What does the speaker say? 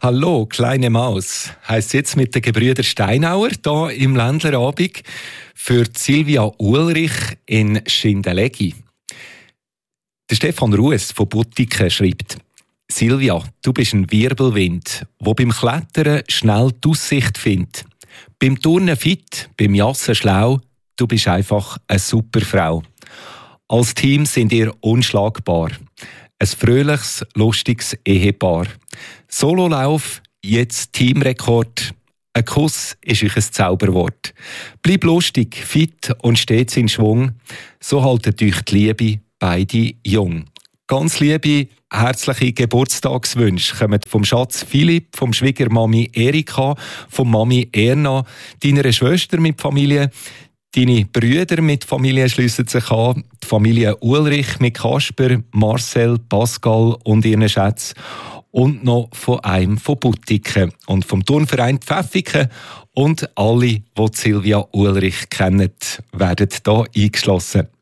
Hallo, kleine Maus, heisst jetzt mit den Gebrüder Steinauer hier im Ländlerabend für Silvia Ulrich in Schindellegi. Der Stefan Ruess von Buttiken schreibt: Silvia, du bist ein Wirbelwind, der beim Klettern schnell die Aussicht findet. Beim Turnen fit, beim Jassen schlau, du bist einfach eine super Frau. Als Team sind ihr unschlagbar. Ein fröhliches, lustiges Ehepaar. Sololauf, jetzt Teamrekord. Ein Kuss ist euch ein Zauberwort. Bleib lustig, fit und stets in Schwung. So haltet euch die Liebe beide jung. Ganz liebe, herzliche Geburtstagswünsche kommen vom Schatz Philipp, vom Schwiegermami Erika, vom Mami Erna, deiner Schwester mit Familie. Deine Brüder mit Familie schliessen sich an, die Familie Ulrich mit Kasper, Marcel, Pascal und ihren Schätzen und noch von einem von Buttiken und vom Turnverein Pfäffiken und alle, die Silvia Ulrich kennen, werden hier eingeschlossen.